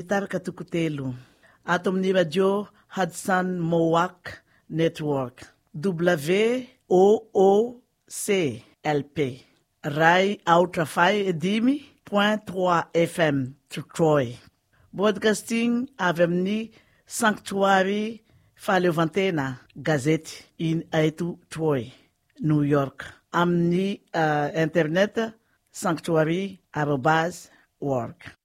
Tarkatukutelu. Atom ni radio Hudson Mohawk Network. WOOCLP. Rai Outrafai Edimi.3 FM to Troy. Broadcasting avemni Sanctuary Falevantena Gazette in Aitu Troy, New York. Amni internet sanctuary@org.